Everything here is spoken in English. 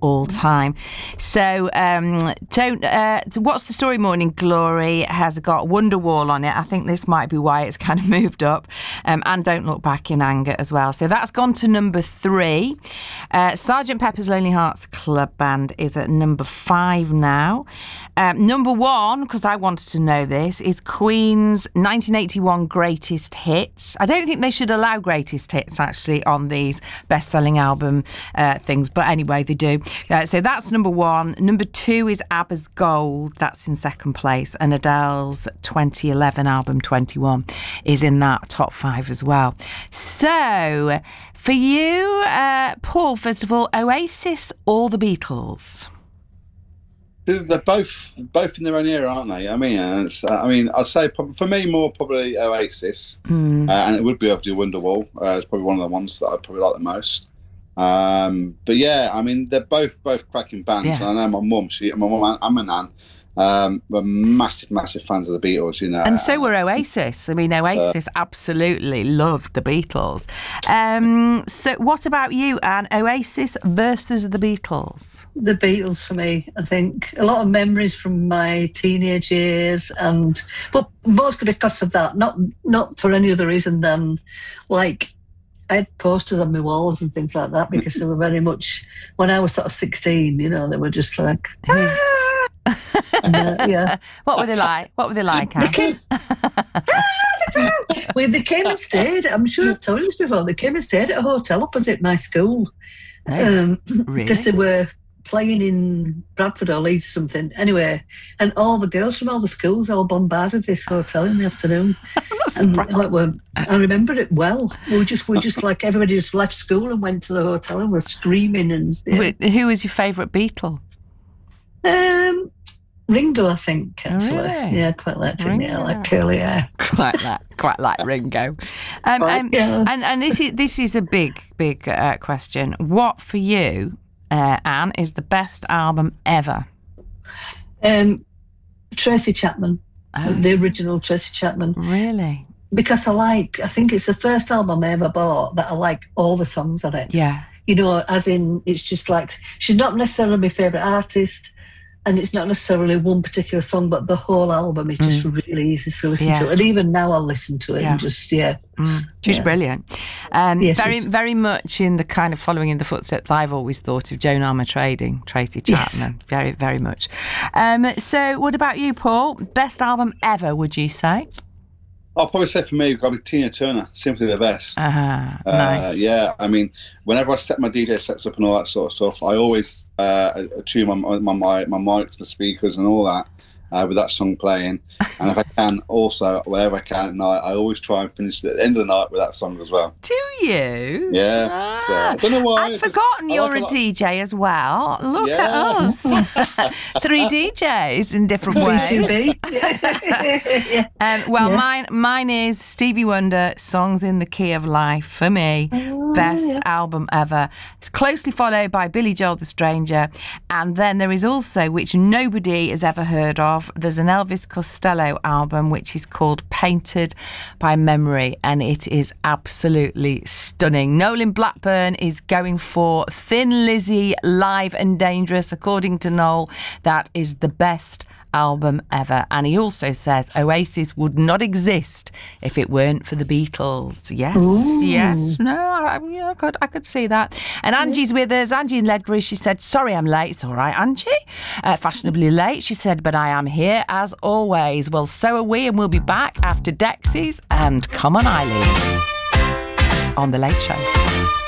all time. So What's the Story Morning Glory has got Wonderwall on it. I think this might be why it's kind of moved up. And Don't Look Back in Anger as well. So that's gone to number 3. Sgt. Pepper's Lonely Hearts Club Band is at number 5 now. Number 1, because I wanted to know this, is Queen's 1981 Greatest Hits. I don't think they should allow greatest hits, actually, on these best-selling album things. But anyway, they do. So that's number 1. Number 2 is ABBA's Gold. That's in second place. And Adele's 2011 album, 21, is in that top 5 as well. So, for you, Paul, first of all, Oasis or the Beatles? They're both in their own era, aren't they? I mean, I'd say for me more probably Oasis, and it would be obviously Wonderwall. It's probably one of the ones that I probably like the most. But yeah, I mean, they're both cracking bands. Yeah. And I know my mum and my nan, were massive fans of the Beatles, you know. And so were Oasis. I mean, Oasis absolutely loved the Beatles. So what about you, Anne? Oasis versus the Beatles? The Beatles for me, I think. A lot of memories from my teenage years, but mostly because of that, not for any other reason than, like, I had posters on my walls and things like that because they were very much, when I was sort of 16, you know, they were just like, and, yeah. What were they like? Anne? They came and stayed. I'm sure I've told you this before. They came and stayed at a hotel opposite my school. Really? Because they were playing in Bradford or Leeds or something. Anyway, and all the girls from all the schools all bombarded this hotel in the afternoon. And I remember it well. We just like everybody just left school and went to the hotel and were screaming. And yeah. Who was your favourite Beatle? Ringo, I think, actually. Oh, really? Yeah, quite liked him. Yeah, like curly hair. Quite like Ringo. And this is a big question. What for you, Anne, is the best album ever? Tracy Chapman, the original Tracy Chapman. Really? Because I think it's the first album I ever bought that I like all the songs on it. Yeah. You know, as in, it's just like, she's not necessarily my favourite artist, and it's not necessarily one particular song, but the whole album is just really easy to listen to. And even now I'll listen to it and just, She's brilliant. Yes, very much in the kind of following in the footsteps I've always thought of Joan Armatrading, Tracy Chapman. Yes. Very, very much. So what about you, Paul? Best album ever, would you say? I'll probably say for me, it's got to be Tina Turner, Simply the Best. Nice. Yeah, I mean, whenever I set my DJ sets up and all that sort of stuff, I always tune my mics, my speakers and all that with that song playing. And if I can, also, wherever I can at night, I always try and finish at the end of the night with that song as well. Do you? Yeah. So, I don't know why. I'd forgotten you're a DJ as well. Look at us. 3 DJs in different ways. 3 Mine is Stevie Wonder, Songs in the Key of Life, for me. Best album ever. It's closely followed by Billy Joel, The Stranger. And then there is also, which nobody has ever heard of, there's an Elvis Costello album which is called Painted by Memory, and it is absolutely stunning. Nolan Blackburn is going for Thin Lizzy, Live and Dangerous. According to Noel, that is the best album ever. And he also says Oasis would not exist if it weren't for the Beatles. Yes. Ooh. Yes. No, I could see that. And Angie's with us. Angie in Ledbury. She said, sorry I'm late. It's all right, Angie. Fashionably late, she said, but I am here as always. Well, so are we, and we'll be back after Dexys and Come On Eileen on The Late Show.